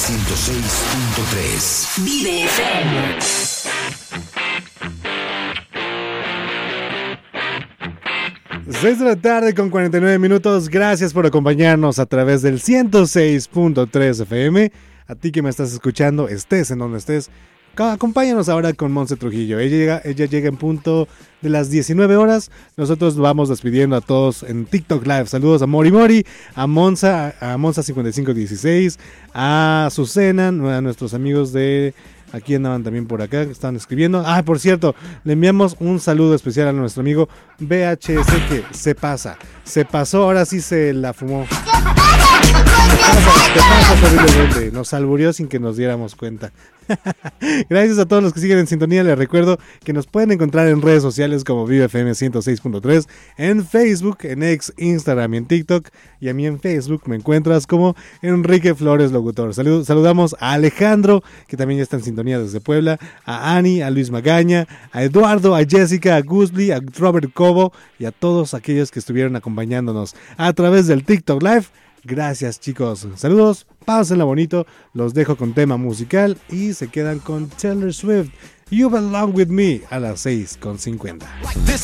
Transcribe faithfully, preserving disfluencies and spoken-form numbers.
ciento seis punto tres. Vive F M. seis de la tarde con cuarenta y nueve minutos. Gracias por acompañarnos a través del ciento seis punto tres F M. A ti que me estás escuchando, estés en donde estés, acompáñanos ahora con Monse Trujillo. Ella llega, ella llega en punto de las diecinueve horas. Nosotros vamos despidiendo a todos en TikTok Live. Saludos a Mori Mori, a Monza, a Monza cincuenta y cinco dieciséis, a Azucena, a nuestros amigos de... Aquí andaban también por acá, estaban escribiendo. Ah, por cierto, le enviamos un saludo especial a nuestro amigo B H S que se pasa. Se pasó, ahora sí se la fumó. Te pasas horriblemente. Nos alburió sin que nos diéramos cuenta. Gracias a todos los que siguen en sintonía. Les recuerdo que nos pueden encontrar en redes sociales como Vive F M ciento seis punto tres, en Facebook, en X, Instagram y en TikTok. Y a mí en Facebook me encuentras como Enrique Flores Locutor. Salud, saludamos a Alejandro, que también ya está en sintonía desde Puebla, a Ani, a Luis Magaña, a Eduardo, a Jessica, a Guzli, a Robert Cobo y a todos aquellos que estuvieron acompañándonos a través del TikTok Live. Gracias, chicos. Saludos, pásenla bonito. Los dejo con tema musical y se quedan con Taylor Swift. You Belong With Me a las seis con cincuenta. This